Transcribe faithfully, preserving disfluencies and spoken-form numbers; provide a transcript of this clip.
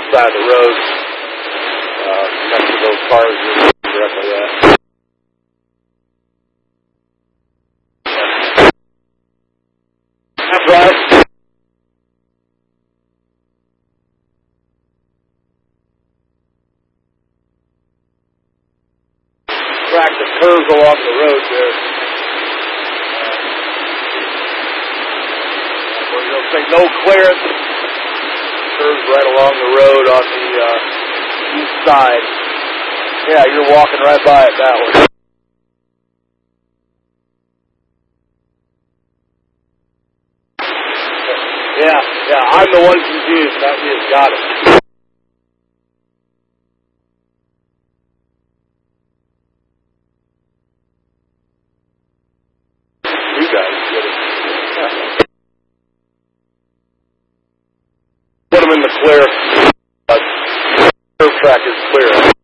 side of the road, uh, next to those cars you're directly at. That's right. Track the curves along the road there. Where you'll say no clearance. Curves right along the road on the uh, east side. Yeah, you're walking right by it that way. Yeah, yeah, I'm the one confused. That is, got it. You guys get it. Yeah. Put them in the clear. Uh, curve track is clear.